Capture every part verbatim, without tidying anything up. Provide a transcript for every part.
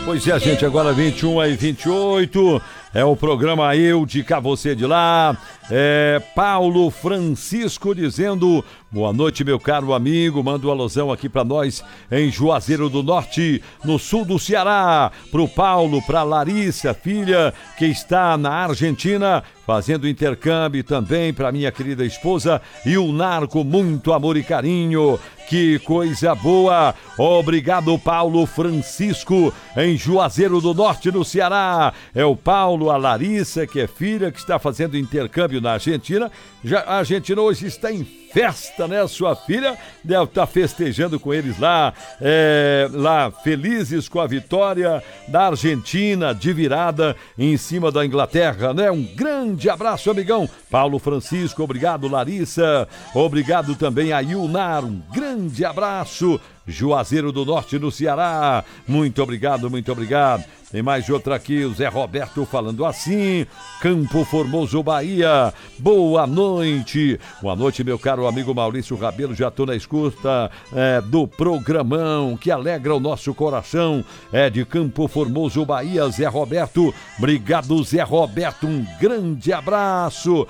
Pois é, gente, agora vinte e um e vinte e oito, é o programa Eu de Cá, Você de Lá. É Paulo Francisco dizendo: boa noite, meu caro amigo, manda um alusão aqui pra nós em Juazeiro do Norte, no sul do Ceará, pro Paulo, pra Larissa, filha, que está na Argentina, fazendo intercâmbio, também pra minha querida esposa e o Narco, muito amor e carinho. Que coisa boa! Obrigado, Paulo Francisco, em Juazeiro do Norte, no Ceará. É o Paulo, a Larissa, que é filha, que está fazendo intercâmbio na Argentina. Já, a Argentina hoje está em festa, né? Sua filha deve estar festejando com eles lá, é, lá felizes com a vitória da Argentina de virada em cima da Inglaterra, né? Um grande abraço, amigão. Paulo Francisco, obrigado, Larissa. Obrigado também a Ilnar, um grande abraço. Juazeiro do Norte, no Ceará. Muito obrigado, muito obrigado. Tem mais de outra aqui, o Zé Roberto falando assim: Campo Formoso, Bahia, boa noite. Boa noite, meu caro amigo Maurício Rabelo, já estou na escuta é, do programão que alegra o nosso coração, é de Campo Formoso, Bahia, Zé Roberto. Obrigado, Zé Roberto, um grande abraço,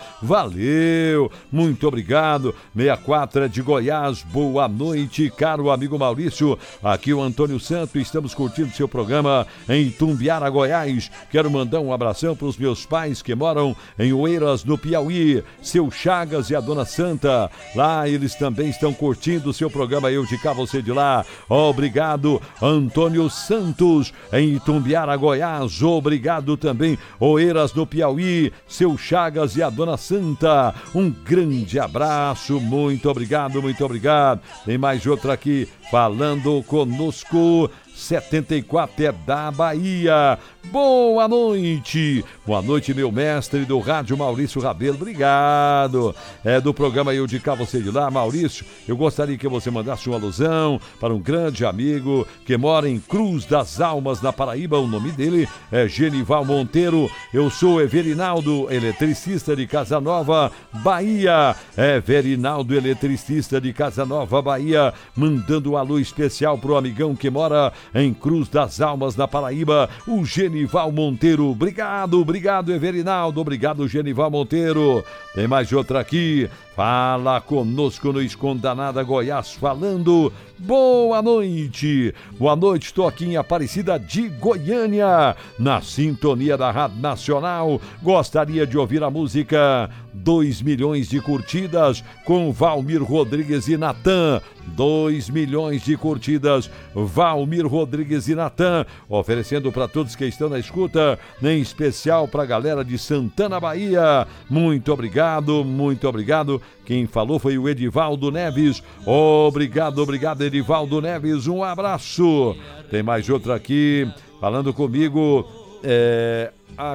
valeu, muito obrigado. sessenta e quatro é de Goiás, boa noite, caro amigo Maurício, aqui o Antônio Santos, estamos curtindo seu programa em Itumbiara, Goiás. Quero mandar um abração para os meus pais que moram em Oeiras, no Piauí, seu Chagas e a Dona Santa. Lá eles também estão curtindo o seu programa Eu de Cá, Você de Lá. Obrigado, Antônio Santos, em Itumbiara, Goiás. Obrigado também, Oeiras, no Piauí, seu Chagas e a Dona Santa. Um grande abraço, muito obrigado, muito obrigado. Tem mais outra aqui falando conosco. setenta e quatro é da Bahia. Boa noite. Boa noite, meu mestre do rádio Maurício Rabelo. Obrigado. É do programa Eu de Cá, Você de Lá. Maurício, eu gostaria que você mandasse uma alusão para um grande amigo que mora em Cruz das Almas, na Paraíba. O nome dele é Genival Monteiro. Eu sou Everinaldo, eletricista de Casa Nova, Bahia. Everinaldo, eletricista de Casa Nova, Bahia, mandando um alô especial pro amigão que mora em Cruz das Almas, na Paraíba, o Genival Monteiro. Obrigado, obrigado, Everinaldo, obrigado, Genival Monteiro. Tem mais de outra aqui, fala conosco no Escondanada, Goiás, falando: boa noite, boa noite, estou aqui em Aparecida de Goiânia, na sintonia da Rádio Nacional. Gostaria de ouvir a música dois milhões de curtidas com Valmir Rodrigues e Natan. dois milhões de curtidas, Valmir Rodrigues e Natan, oferecendo para todos que estão na escuta, em especial para a galera de Santana, Bahia. Muito obrigado, muito obrigado. Quem falou foi o Edivaldo Neves. Obrigado, obrigado, Edivaldo Neves. Um abraço. Tem mais outra aqui falando comigo. É...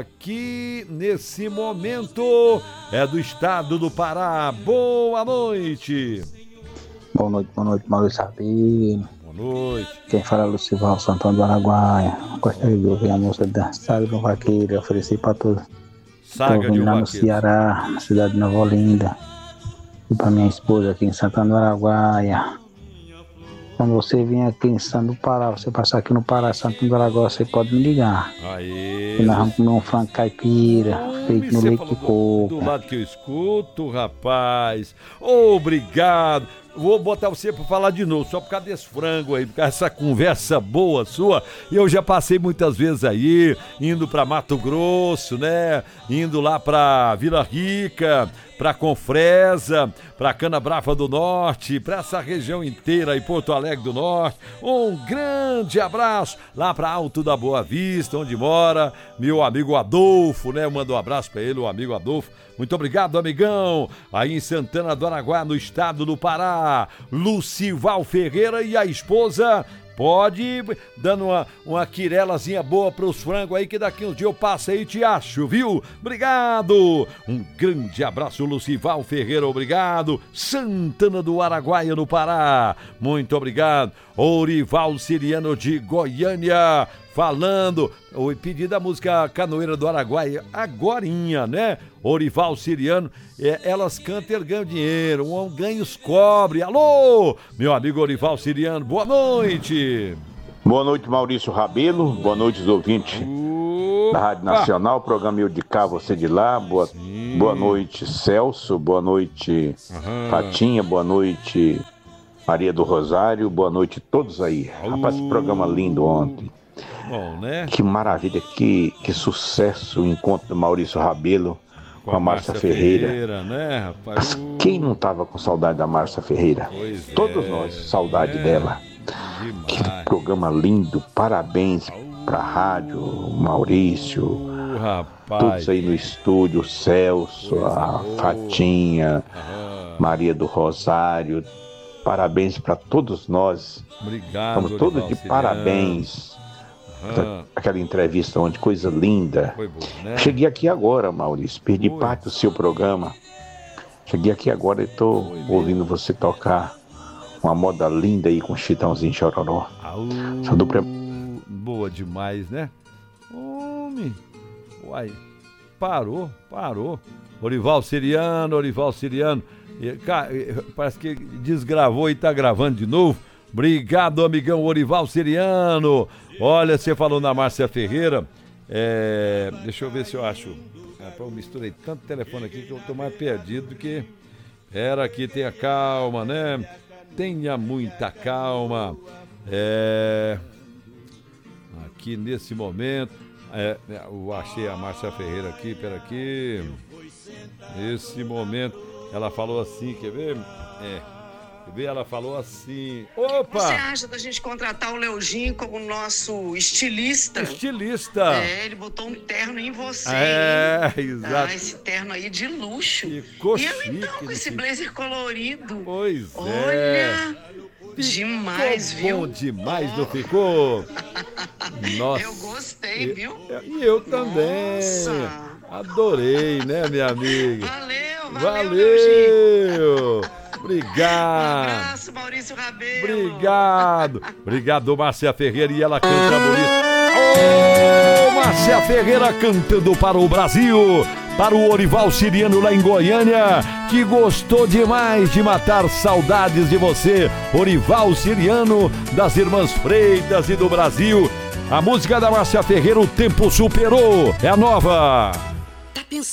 Aqui nesse momento é do estado do Pará. Boa noite. Boa noite, boa noite, Maurício Rabelo. Boa noite. Quem fala é Lucival Santana do Araguaia. Gostaria de ouvir a música da Saga do Vaqueiro. Ofereci para todos. Saga de um lá no Vaqueiro. Ceará, na cidade de Nova Olinda. E para minha esposa aqui em Santana do Araguaia. Quando você vir aqui em Santana do Pará, você passar aqui no Pará, Santana do Araguaia, você pode me ligar. Aí. E nós vamos comer um frango caipira, Homem, feito no você leite de falou coco. do lado que eu escuto, rapaz. Obrigado. Vou botar você para falar de novo, só por causa desse frango aí, por causa dessa conversa boa sua. Eu já passei muitas vezes aí, indo para Mato Grosso, né? Indo lá para Vila Rica, para Confresa, para Canabrava do Norte, para essa região inteira aí, Porto Alegre do Norte. Um grande abraço lá para Alto da Boa Vista, onde mora meu amigo Adolfo, né? Eu mando um abraço para ele, o amigo Adolfo. Muito obrigado, amigão. Aí em Santana do Araguaia, no estado do Pará, Lucival Ferreira e a esposa. Pode ir dando uma, uma quirelazinha boa pros frangos aí, que daqui uns dias eu passo aí e te acho, viu? Obrigado! Um grande abraço, Lucival Ferreira, obrigado. Santana do Araguaia, no Pará, muito obrigado. Orival Siriano de Goiânia, falando, o pedido da música Canoeira do Araguaia, agorinha, né? Orival Siriano, é, elas cantam, ele ganha dinheiro, um ganha os cobre. Alô, meu amigo Orival Siriano, boa noite. Boa noite, Maurício Rabelo. Boa noite, os ouvintes Opa. da Rádio Nacional. Programa Eu de Cá, Você de Lá. Boa, boa noite, Celso. Boa noite, Aham. Patinha. Boa noite, Maria do Rosário. Boa noite a todos aí. Rapaz, que programa lindo ontem. Bom, né? Que maravilha, que, que sucesso o encontro do Maurício Rabelo com a Márcia Ferreira. Ferreira, né, rapaz? Mas quem não tava com saudade da Márcia Ferreira? Pois Todos é, nós, saudade é. dela. Que Demais. programa lindo, parabéns pra rádio, Maurício, Uh, rapaz. todos aí no estúdio, o Celso, Coisa a boa. Fatinha, Aham. Maria do Rosário, parabéns pra todos nós, Obrigado, estamos todos Orival de Siriano. parabéns. Aham. Aquela entrevista onde, coisa linda. Foi bom, né? Cheguei aqui agora, Maurício, perdi Foi. parte do seu programa. Cheguei aqui agora e tô Foi mesmo. ouvindo você tocar uma moda linda aí com Chitãozinho Chororó. Au, Só do pre- boa demais, né? Homem, uai, parou, parou. Orival Siriano, Orival Siriano, E, ca- e, parece que desgravou e tá gravando de novo. Obrigado, amigão Orival Siriano. Olha, você falou na Márcia Ferreira, é, deixa eu ver se eu acho. Rapaz, eu misturei tanto telefone aqui que eu tô mais perdido do que era aqui. Tenha calma, né? Tenha muita calma. É, aqui nesse momento, é, eu achei a Márcia Ferreira aqui, pera aqui. Nesse momento, ela falou assim, quer ver? É, quer ver? Ela falou assim, opa! Você acha da gente contratar o Leozinho como nosso estilista? Estilista! É, ele botou um terno em você. É, hein? exato. Ah, esse terno aí de luxo. Ficou e eu chique então com esse esse- blazer colorido. Pois é. Olha, demais, Ficou bom viu? demais, não ficou? Nossa. Eu gostei, viu? E eu também. Nossa. Adorei, né, minha amiga? Valeu, valeu, Leozinho. Valeu! Obrigado! Abraço, Maurício Rabelo. Obrigado! Obrigado, Márcia Ferreira, e ela canta bonito. Ô, Márcia Ferreira cantando para o Brasil, para o Orival Siriano lá em Goiânia, que gostou demais de matar saudades de você, Orival Siriano, das Irmãs Freitas e do Brasil. A música da Márcia Ferreira, O Tempo Superou, é a nova.